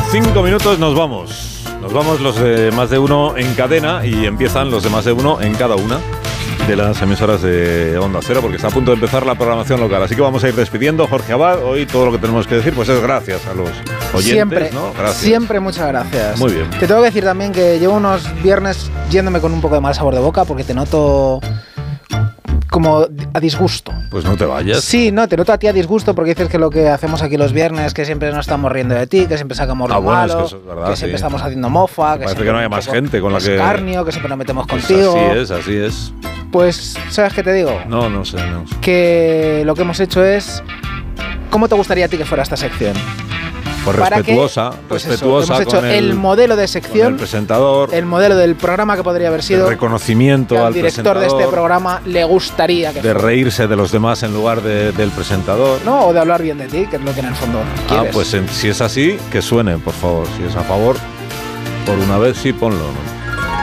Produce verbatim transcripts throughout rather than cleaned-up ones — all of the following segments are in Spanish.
cinco minutos nos vamos. Nos vamos los de Más de Uno en cadena y empiezan los de Más de Uno en cada una de las emisoras de Onda Cero, porque está a punto de empezar la programación local. Así que vamos a ir despidiendo. Jorge Abad, hoy todo lo que tenemos que decir pues es gracias a los oyentes, siempre, ¿no? Gracias. Siempre muchas gracias. Muy bien. Te tengo que decir también que llevo unos viernes yéndome con un poco de mal sabor de boca porque te noto como a disgusto. Pues no te vayas. Sí, no, te noto a ti a disgusto porque dices que lo que hacemos aquí los viernes, que siempre nos estamos riendo de ti, que siempre sacamos lo ah, bueno, malo, es que, eso es verdad, que siempre sí. estamos haciendo mofa, que parece que no haya más gente con la que... escarnio, que siempre nos metemos Pues contigo. así es, así es. Pues, ¿sabes qué te digo? No, no sé, no sé. Que lo que hemos hecho es... ¿Cómo te gustaría a ti que fuera esta sección? Pues respetuosa, pues respetuosa. Eso, hemos hecho con el, el modelo de sección, con el presentador, el modelo del programa que podría haber sido, el reconocimiento que al al director presentador, de este programa le gustaría que de fuera. reírse de los demás en lugar de, del presentador. No, o de hablar bien de ti, que es lo que en el fondo quieres. Ah, pues en, si es así, que suene, por favor. Si es a favor, por una vez sí, ponlo, ¿no?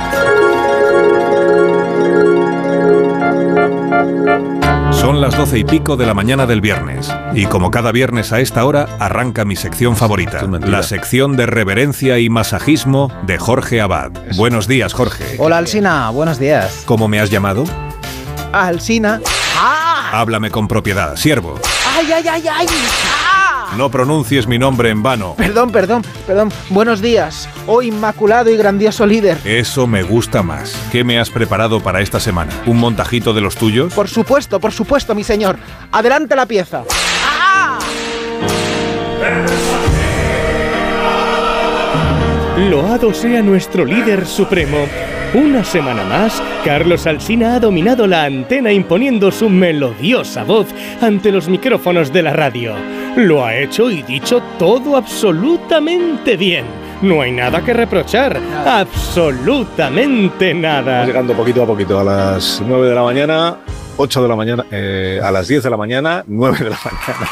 Son las doce y pico de la mañana del viernes, y como cada viernes a esta hora, arranca mi sección favorita, la sección de reverencia y masajismo de Jorge Abad. Buenos días, Jorge. Hola, Alsina, buenos días. ¿Cómo me has llamado? Alsina. ¡Ah! Háblame con propiedad, siervo. ¡Ay, ay, ay, ay! ¡Ah! No pronuncies mi nombre en vano. Perdón, perdón, perdón. Buenos días, oh inmaculado y grandioso líder. Eso me gusta más. ¿Qué me has preparado para esta semana? ¿Un montajito de los tuyos? Por supuesto, por supuesto, mi señor. Adelante la pieza. ¡Ah! Loado sea nuestro líder supremo. Una semana más, Carlos Alsina ha dominado la antena imponiendo su melodiosa voz ante los micrófonos de la radio. Lo ha hecho y dicho todo absolutamente bien. No hay nada que reprochar, nada. Absolutamente nada. Estamos llegando poquito a poquito a las nueve de la mañana, ocho de la mañana, eh, a las diez de la mañana, nueve de la mañana.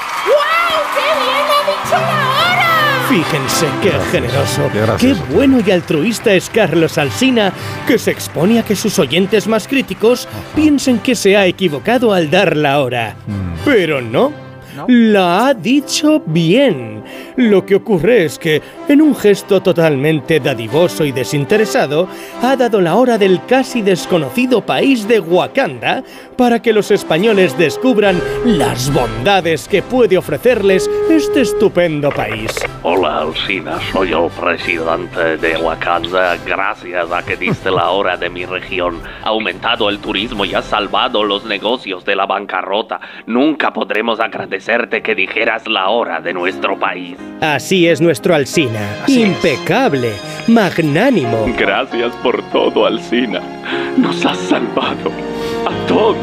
Fíjense qué generoso, qué, qué bueno y altruista es Carlos Alsina, que se expone a que sus oyentes más críticos piensen que se ha equivocado al dar la hora. Mm. Pero no, ¿no? La ha dicho bien. Lo que ocurre es que, en un gesto totalmente dadivoso y desinteresado, ha dado la hora del casi desconocido país de Wakanda para que los españoles descubran las bondades que puede ofrecerles este estupendo país. Hola, Alsina, soy el presidente de Wakanda. Gracias a que diste la hora de mi región, ha aumentado el turismo y has salvado los negocios de la bancarrota. Nunca podremos agradecerte que dijeras la hora de nuestro país. Así es nuestro Alsina, Así impecable, es. Magnánimo. Gracias por todo, Alsina. Nos has salvado a todos.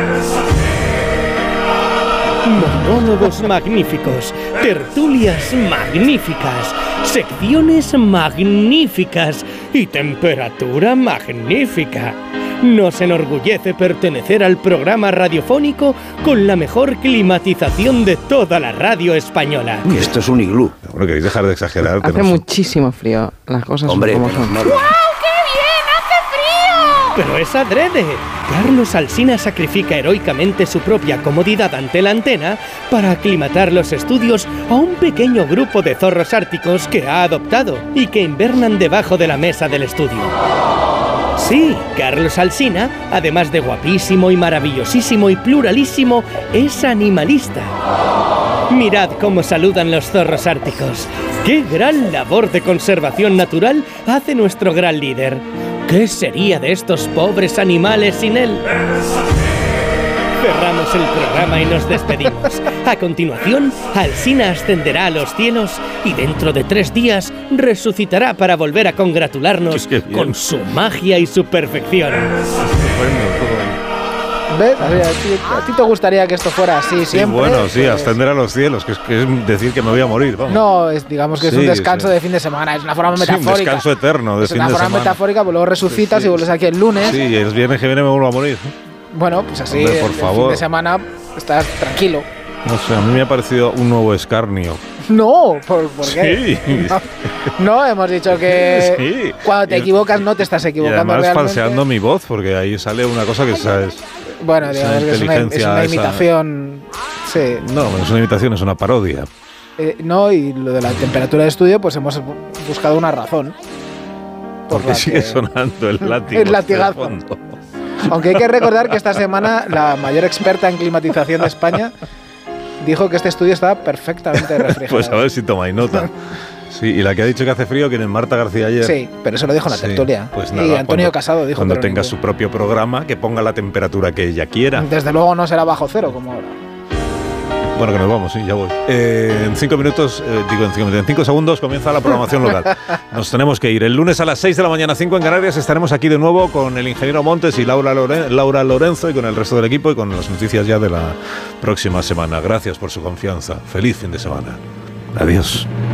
Monólogos magníficos, tertulias magníficas, secciones magníficas y temperatura magnífica. Nos enorgullece pertenecer al programa radiofónico con la mejor climatización de toda la radio española. Uy, esto es un iglú. Bueno, queréis dejar de exagerar. Hace muchísimo frío, las cosas Hombre, son como son. No, ¡Guau, qué bien! ¡Hace frío! Pero es adrede. Carlos Alsina sacrifica heroicamente su propia comodidad ante la antena para aclimatar los estudios a un pequeño grupo de zorros árticos que ha adoptado y que invernan debajo de la mesa del estudio. Sí, Carlos Alsina, además de guapísimo y maravillosísimo y pluralísimo, es animalista. Mirad cómo saludan los zorros árticos. ¡Qué gran labor de conservación natural hace nuestro gran líder! ¿Qué sería de estos pobres animales sin él? Cerramos el programa y nos despedimos. A continuación, Alsina ascenderá a los cielos y dentro de tres días resucitará para volver a congratularnos con su magia y su perfección. ¿Ves? A, ver, a, ti, a ti te gustaría que esto fuera así siempre. Sí, bueno, sí, pues... ascender a los cielos, que es, que es decir que me voy a morir. Vamos. No, es, digamos que es sí, un descanso sí. de fin de semana, es una forma metafórica. Sí, un descanso eterno de es fin de semana. Es una forma metafórica, pues luego resucitas sí, sí. y vuelves aquí el lunes. Sí, y el viernes que viene me vuelvo a morir. Bueno, pues así, Hombre, por el, favor. el fin de semana estás tranquilo. No sé, a mí me ha parecido un nuevo escarnio. No, ¿por, ¿por qué? Sí. No, no, hemos dicho que sí. cuando te equivocas no te estás equivocando y además realmente. falseando mi voz, porque ahí sale una cosa que sabes. Bueno, digamos que es una, es una imitación. Esa... Sí. No, no es una imitación, es una parodia. Eh, no, y lo de la temperatura de estudio, pues hemos buscado una razón. Por Porque la sigue que- sonando el látigo. El latigazo. de fondo. Aunque hay que recordar que esta semana la mayor experta en climatización de España dijo que este estudio estaba perfectamente refrigerado. Pues a ver si tomáis nota. Sí, y la que ha dicho que hace frío, ¿quién es? Marta García ayer. Sí, pero eso lo dijo en la Sí, tertulia. pues y nada, Antonio cuando- Casado dijo Cuando que tenga era su propio programa, que ponga la temperatura que ella quiera. Desde luego no será bajo cero como ahora. Bueno, que nos vamos, sí, ya voy. Eh, en cinco minutos, eh, digo en cinco minutos, en cinco segundos comienza la programación local. Nos tenemos que ir. El lunes a las seis de la mañana, cinco en Canarias, estaremos aquí de nuevo con el ingeniero Montes y Laura, Loren- Laura Lorenzo y con el resto del equipo y con las noticias ya de la próxima semana. Gracias por su confianza. Feliz fin de semana. Adiós.